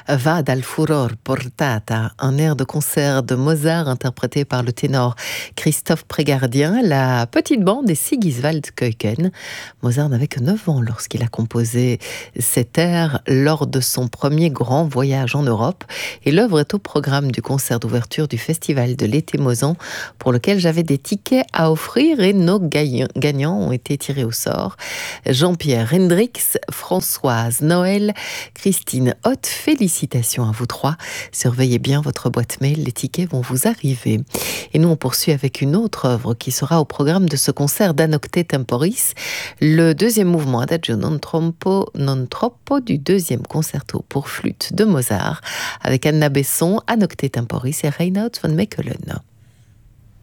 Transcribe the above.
Va dal furor portata, un air de concert de Mozart interprété par le ténor Christophe Prégardien, la petite bande et Sigiswald Keuken. Mozart n'avait que 9 ans lorsqu'il a composé cet air lors de son premier grand voyage en Europe, et l'œuvre est au programme du concert d'ouverture du Festival de l'été Mozan, pour lequel j'avais des tickets à offrir et nos gagnants ont été tirés au sort. Jean-Pierre Hendrix, Françoise Noël, Christine Hoth, félicitations à vous trois. Surveillez bien votre boîte mail, les tickets vont vous arriver. Et nous on poursuit avec une autre œuvre qui sera au programme de ce concert d'Anocte Temporis, le deuxième mouvement Adagio non troppo du deuxième concerto pour flûte de Mozart, avec Anna Besson, Anocte Temporis et Reinhard von Mechelen.